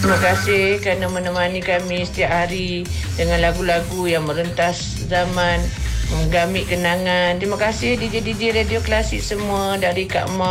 Terima kasih kerana menemani kami setiap hari dengan lagu-lagu yang merentas zaman, menggamit kenangan. Terima kasih DJ-DJ Radio Klasik semua, dari Kak Ma